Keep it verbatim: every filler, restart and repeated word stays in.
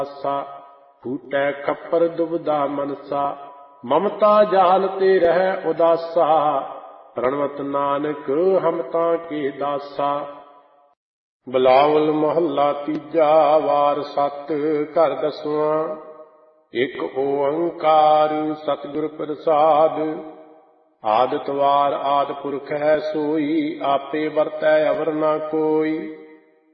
ਆਸਾ। ਫੂਟੈ ਖੱਪਰ ਦੁਬਦਾ ਮਨਸਾ, ਮਮਤਾ ਜਾਲ ਤੇ ਰਹਿ ਉਦਾਸਾ। ਪ੍ਰਣਵਤ ਨਾਨਕ ਹਮ ਤਾਂ ਕੇ ਦਾਸਾ। ਬਿਲਾਵਲ ਮਹੱਲਾ ਤੀਜਾ, ਵਾਰ ਸੱਤ, ਘਰ ਦਸਵਾਂ। ਇੱਕ ਓੰਕਾਰ ਸਤਿਗੁਰ ਪ੍ਰਸਾਦ, ਆਦਿ ਤਵਾਰ ਆਦਿ ਪੁਰਖ ਹੈ ਸੋਈ। ਆਪੇ ਵਰਤੈ ਅਵਰ ਨਾ ਕੋਈ,